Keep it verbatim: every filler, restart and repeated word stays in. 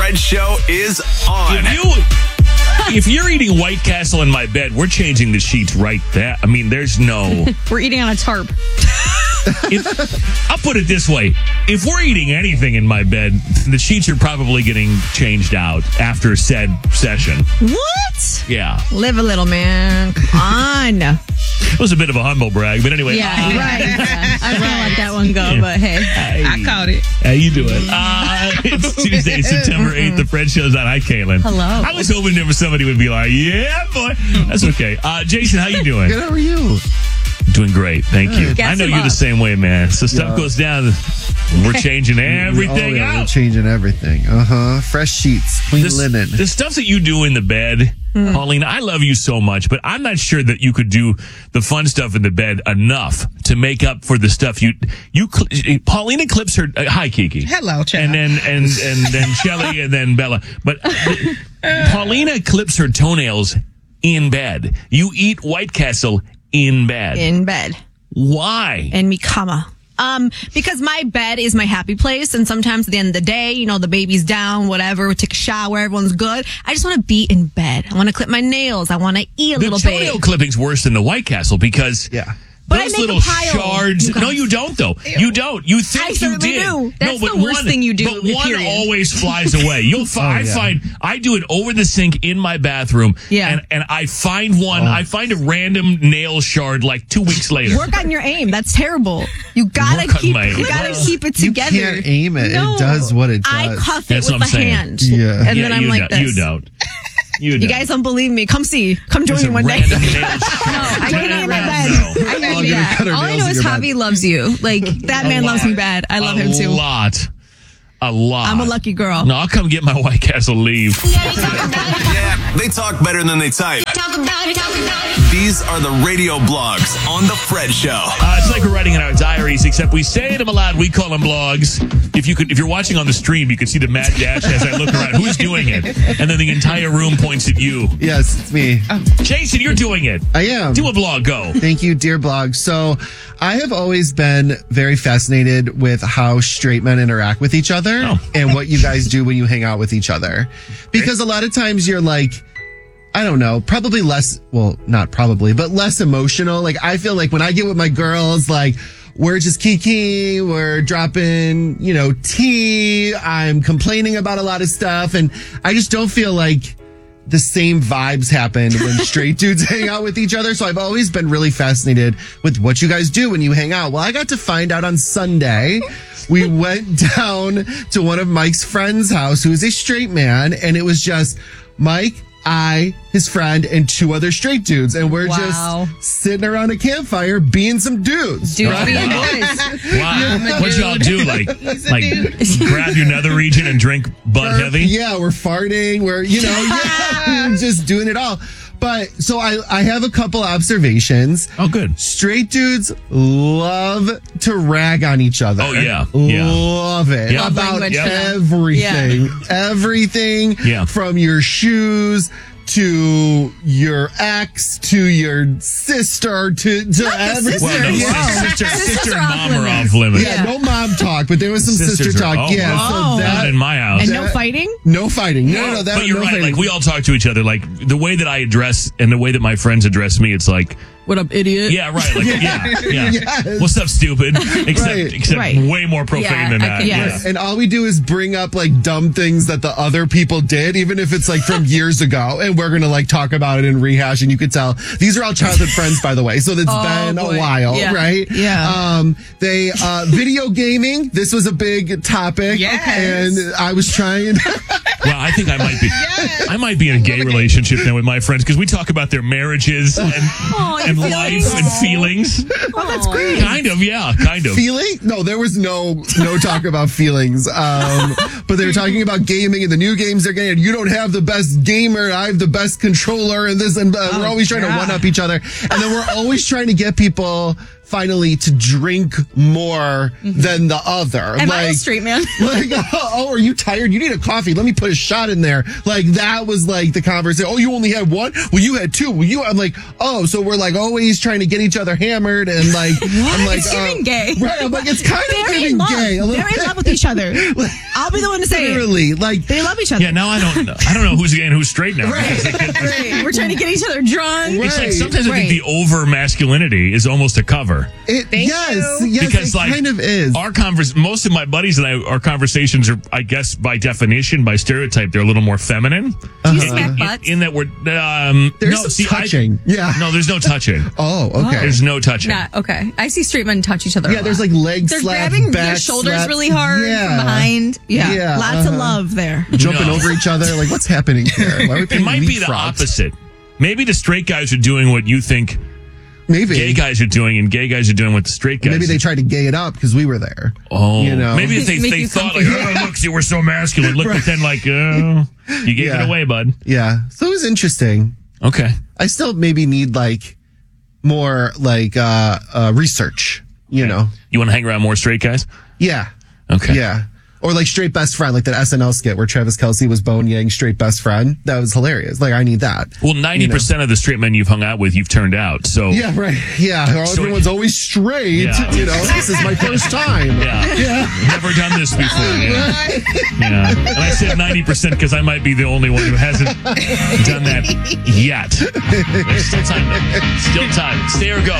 Fred Show is on. If, you, if you're eating White Castle in my bed, we're changing the sheets right there. I mean, there's no... We're eating on a tarp. If, I'll put it this way. If we're eating anything in my bed, the sheets are probably getting changed out after said session. What? Yeah. Live a little, man. Come on. It was a bit of a humble brag, but anyway. Yeah, uh, right. Yeah. I don't let that one go, but hey. hey. I caught it. How you doing? Uh, it's Tuesday, September eighth. The Fred Show's on. Hi, Caitlin. Hello. I was hoping there was somebody would be like, yeah, boy. That's okay. Uh, Jason, how you doing? Good, how are you? Doing great. Thank you. Gas I know him you're up. the same way, man. So stuff Yeah. goes down. We're changing everything oh, yeah, out. We're changing everything. Uh huh. Fresh sheets, clean The, linen. the stuff that you do in the bed, Mm. Paulina, I love you so much, but I'm not sure that you could do the fun stuff in the bed enough to make up for the stuff you you. Cl- Paulina clips her. Uh, hi, Kiki. Hello, child. And then and and then Shelly and then Bella. But Paulina clips her toenails in bed. You eat White Castle in bed. In bed. Why? In mi cama. Um, because my bed is my happy place, and sometimes at the end of the day, you know, the baby's down, whatever, we take a shower, everyone's good. I just want to be in bed. I want to clip my nails. I want to eat a The little toenail bit. clipping's worse than the White Castle because Yeah. But I those make a little pile. shards. You guys- No, you don't, though. You don't. You think I you certainly did. do. That's no, but the worst one, thing you do, But one period. always flies away. You'll find. yeah. I find. I do it over the sink in my bathroom. Yeah. And and I find one. I find a random nail shard like two weeks later. Work on your aim. That's terrible. You gotta Work on keep. my aim. You gotta Well, keep it You together. can't aim it. No. It does what it does. I cuff it That's with what my I'm saying. hand. Yeah. And yeah, then I'm you like don't, this. You don't. You, You don't. guys don't believe me. Come see. Come join There's me a one day. random nail shard. I No, can't in my no, bed. no. I All can, gonna yeah. cut our All I nails know in is your Javi bed. loves you. Like that man loves me bad. I love him A too. lot. A lot. I'm a lucky girl. No, I'll come get my White Castle leave. Yeah, they talk better than they type. These are the radio blogs on The Fred Show. Uh, it's like we're writing in our diaries, except we say them aloud. We call them blogs. If you could, if you're watching on the stream, you can see the mad dash as I look around. Who's doing it? And then the entire room points at you. Yes, it's me. Jason, you're doing it. I am. Do a blog. Go. Thank you, dear blog. So I have always been very fascinated with how straight men interact with each other Oh. and what you guys do when you hang out with each other. Because a lot of times you're like, I don't know, probably less, well, not probably, but less emotional. Like I feel like when I get with my girls, like we're just kiki, we're dropping, you know, tea. I'm complaining about a lot of stuff. And I just don't feel like the same vibes happen when straight dudes hang out with each other. So I've always been really fascinated with what you guys do when you hang out. Well, I got to find out on Sunday. We went down to one of Mike's friend's house, who is a straight man, and it was just Mike, I, his friend, and two other straight dudes. And we're Wow. just sitting around a campfire being some dudes. Dudes Right. being boys. Wow. What y'all do? Like, like grab your nether region and drink Bud Heavy? Yeah, we're farting. We're, you know, yeah, we're just doing it all. But so I, I have a couple observations. Oh, good. Straight dudes love to rag on each other. Oh, yeah. Yeah. Love it. Yeah. About Language, yeah. everything. Everything Yeah. from your shoes to your ex to your sister to, to everything. Well, no, yeah. sister, Sisters sister are and off mom are limits. off limits. Yeah, no mom talk, but there was some Sisters sister are- talk. oh, yeah, wow. so Not that in my house. And no fighting? no fighting. No, no, no. That But you're no right. fighting. Like we all talk to each other. Like the way that I address and the way that my friends address me, it's like, What up, idiot? yeah, right. Like, yeah, yeah. Yes. What's up, stupid? Except, Right. except Right. way more profane Yeah, than I that. can- Yeah. yes. And all we do is bring up like dumb things that the other people did, even if it's like from years ago. And we're going to like talk about it and rehash. And you could tell these are all childhood friends, by the way. So it's Oh, been boy. a while, Yeah. right? Yeah. Um, they, uh, video gaming. This was a big topic. Yes. And I was trying. Well, I think I might be. I might be in a gay relationship now with my friends because we talk about their marriages and, Oh, and your life feelings. and feelings. Oh, that's great. Kind of, yeah, kind of. Feeling? No, there was no no talk about feelings. Um, but they were talking about gaming and the new games they're getting. You don't have the best gamer. I have the best controller and this. And uh, we're always trying to yeah. one up each other. And then we're always trying to get people finally to drink more than the other. Am I a straight man? Like, oh, are you tired? You need a coffee. Let me put a shot in there. Like, that was like the conversation. Oh, you only had one? Well, you had two. Well, you, I'm like, oh, so we're like always trying to get each other hammered. And like, I'm like, It's giving gay. Right. I'm like, it's kind They're of in giving love. gay. a little They're in bit. love with each other. I'll be the one to say it. Literally, like, They love each other. Yeah, now I don't know. I don't know who's gay and who's straight now. Right. Because it- Right. We're trying to get each other drunk. It's like Right. sometimes I think Right. the over masculinity is almost a cover. it, yes, yes, Because, it like, kind of is. Our convers, most of my buddies and I, our conversations are, I guess, by definition, by stereotype, they're a little more feminine. Do you smack In, butts? in that we're, um, There's no, some see, touching. I, Yeah. No, there's no touching. Oh, okay. There's no touching. Not okay. I see straight men touch each other. Yeah, a there's lot. like leg They're slaps, grabbing back their shoulders slaps. really hard Yeah. from behind. Yeah. Yeah. Lots of uh-huh. love there. Jumping No. over each other. Like, what's happening here? Why are we It playing might be the leapfrog? opposite. Maybe the straight guys are doing what you think Maybe. gay guys are doing, and gay guys are doing what the straight guys. Maybe they tried to gay it up because we were there. Oh, you know. maybe if they Make they you thought like, comfy. oh, look, see, we're so masculine. Look, but then like, oh, you gave Yeah. it away, bud. Yeah. So it was interesting. Okay. I still maybe need like more like uh, uh research, you know. You want to hang around more straight guys? Yeah. Okay. Yeah. Or like straight best friend, like that S N L skit where Travis Kelce was Bone Yang straight best friend. That was hilarious. Like, I need that. Well, ninety percent of the straight men you've hung out with, you've turned out. So Yeah, right. Yeah. So- Everyone's always straight. Yeah. You know, this is my first time. yeah, Yeah. never done this before. Yeah. yeah. And I said ninety percent because I might be the only one who hasn't done that yet. There's still time. Though. Still time. Stay or go.